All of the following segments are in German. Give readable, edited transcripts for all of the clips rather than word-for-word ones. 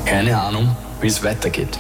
Keine Ahnung, wie es weitergeht.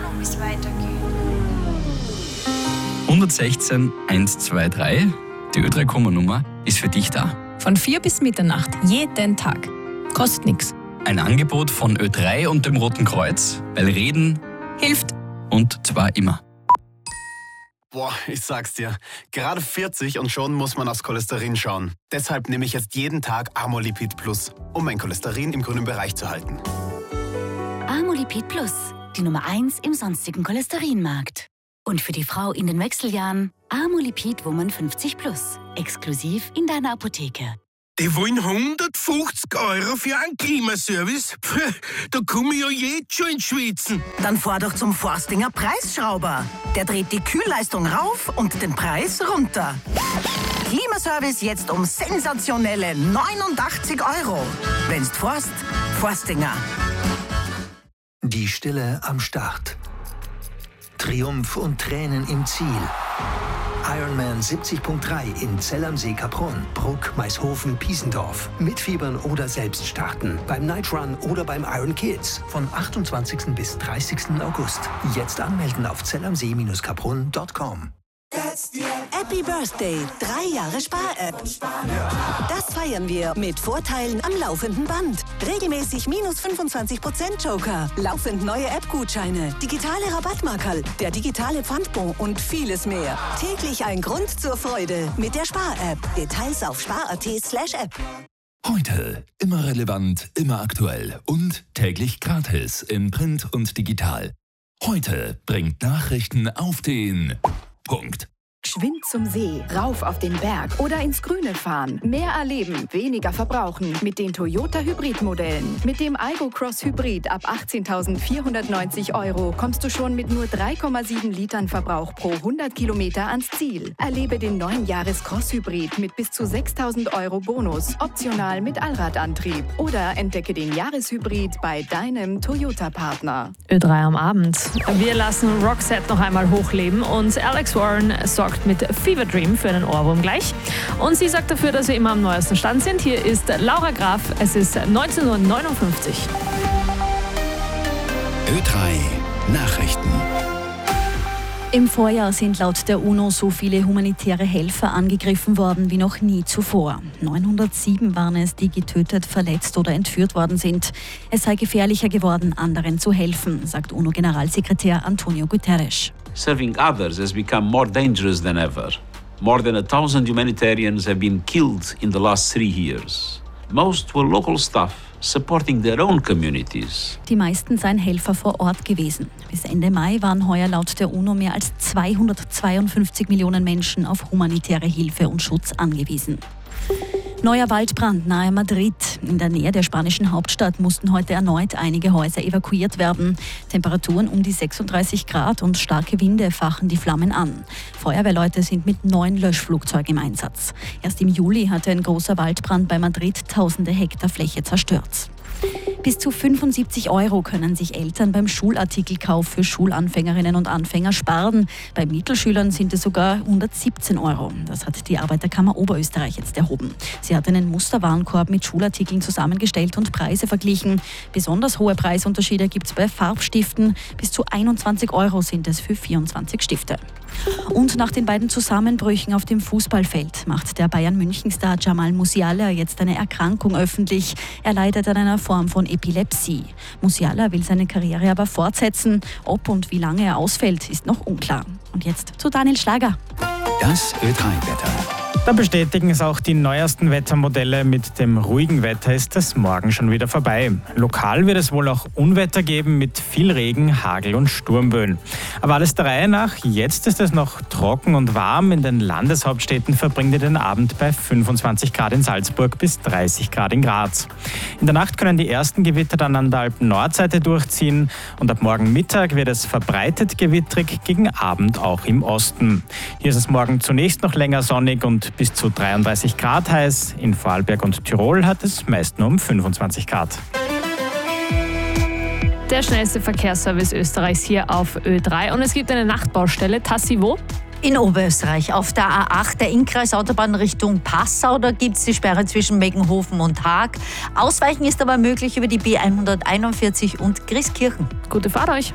116 123, die Ö3-Nummer, ist für dich da. Von 4 bis Mitternacht, jeden Tag. Kostet nichts. Ein Angebot von Ö3 und dem Roten Kreuz, weil Reden Hilft. und zwar immer. Boah, ich sag's dir, gerade 40 und schon muss man aufs Cholesterin schauen. Deshalb nehme ich jetzt jeden Tag Amolipid Plus, um mein Cholesterin im grünen Bereich zu halten. Amolipid Plus, die Nummer 1 im sonstigen Cholesterinmarkt. Und für die Frau in den Wechseljahren Amolipid Woman 50 Plus, exklusiv in deiner Apotheke. Die wollen 150 € für einen Klimaservice? Da komme ich ja jetzt schon ins Schwitzen. Dann fahr doch zum Forstinger Preisschrauber. Der dreht die Kühlleistung rauf und den Preis runter. Klimaservice jetzt um sensationelle 89 €. Wenn's forst, Forstinger. Die Stille am Start. Triumph und Tränen im Ziel. Ironman 70.3 in Zell am See, Kaprun, Bruck, Maishofen, Piesendorf. Mitfiebern oder selbst starten. Beim Night Run oder beim Iron Kids. Von 28. bis 30. August. Jetzt anmelden auf zellamsee-kaprun.com. Happy Birthday, 3 Jahre Spar-App. Das feiern wir mit Vorteilen am laufenden Band. Regelmäßig minus 25% Joker, laufend neue App-Gutscheine, digitale Rabattmarkerl, der digitale Pfandbon und vieles mehr. Täglich ein Grund zur Freude mit der Spar-App. Details auf spar.at/app. Heute immer relevant, immer aktuell und täglich gratis in Print und digital. Heute bringt Nachrichten auf den Punkt. Geschwind zum See, rauf auf den Berg oder ins Grüne fahren. Mehr erleben, weniger verbrauchen mit den Toyota Hybrid-Modellen. Mit dem Aygo Cross Hybrid ab 18.490 € kommst du schon mit nur 3,7 Litern Verbrauch pro 100 Kilometer ans Ziel. Erlebe den neuen Jahres-Cross Hybrid mit bis zu 6.000 € Bonus, optional mit Allradantrieb. Oder entdecke den Jahreshybrid bei deinem Toyota-Partner. Ö3 am Abend. Wir lassen Roxette noch einmal hochleben und Alex Warren sorgt mit Fever Dream für einen Ohrwurm gleich. Und sie sorgt dafür, dass wir immer am neuesten Stand sind. Hier ist Laura Graf. Es ist 19:59 Uhr. Ö3 Nachrichten. Im Vorjahr sind laut der UNO so viele humanitäre Helfer angegriffen worden wie noch nie zuvor. 907 waren es, die getötet, verletzt oder entführt worden sind. Es sei gefährlicher geworden, anderen zu helfen, sagt UNO-Generalsekretär Antonio Guterres. Serving others has become more dangerous than ever. More than 1,000 humanitarians have been killed in the last 3 years. Most were local staff supporting their own communities. Die meisten seien Helfer vor Ort gewesen. Bis Ende Mai waren heuer laut der UNO mehr als 252 Millionen Menschen auf humanitäre Hilfe und Schutz angewiesen. Neuer Waldbrand nahe Madrid. In der Nähe der spanischen Hauptstadt mussten heute erneut einige Häuser evakuiert werden. Temperaturen um die 36 Grad und starke Winde fachen die Flammen an. Feuerwehrleute sind mit 9 Löschflugzeugen im Einsatz. Erst im Juli hatte ein großer Waldbrand bei Madrid tausende Hektar Fläche zerstört. Bis zu 75 € können sich Eltern beim Schulartikelkauf für Schulanfängerinnen und Anfänger sparen. Bei Mittelschülern sind es sogar 117 €. Das hat die Arbeiterkammer Oberösterreich jetzt erhoben. Sie hat einen Musterwarenkorb mit Schulartikeln zusammengestellt und Preise verglichen. Besonders hohe Preisunterschiede gibt es bei Farbstiften. Bis zu 21 € sind es für 24 Stifte. Und nach den beiden Zusammenbrüchen auf dem Fußballfeld macht der Bayern-München-Star Jamal Musiala jetzt eine Erkrankung öffentlich. Er leidet an einer Form von Epilepsie. Musiala will seine Karriere aber fortsetzen. Ob und wie lange er ausfällt, ist noch unklar. Und jetzt zu Daniel Schlager. Das Ö3-Wetter. Da bestätigen es auch die neuesten Wettermodelle. Mit dem ruhigen Wetter ist das morgen schon wieder vorbei. Lokal wird es wohl auch Unwetter geben mit viel Regen, Hagel und Sturmböen. Aber alles der Reihe nach. Jetzt ist es noch trocken und warm. In den Landeshauptstädten verbringt ihr den Abend bei 25 Grad in Salzburg bis 30 Grad in Graz. In der Nacht können die ersten Gewitter dann an der Alpen-Nordseite durchziehen. Und ab morgen Mittag wird es verbreitet gewittrig, gegen Abend auch im Osten. Hier ist es morgen zunächst noch länger sonnig und bis zu 33 Grad heiß. In Vorarlberg und Tirol hat es meist nur um 25 Grad. Der schnellste Verkehrsservice Österreichs hier auf Ö3. Und es gibt eine Nachtbaustelle, Tassivo. In Oberösterreich auf der A8 der Innkreisautobahn Richtung Passau, da gibt es die Sperre zwischen Meggenhofen und Haag. Ausweichen ist aber möglich über die B141 und Grieskirchen. Gute Fahrt euch!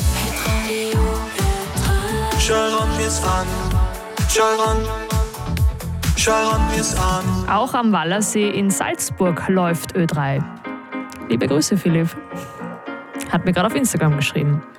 Auch am Wallersee in Salzburg läuft Ö3. Liebe Grüße, Philipp. Hat mir gerade auf Instagram geschrieben.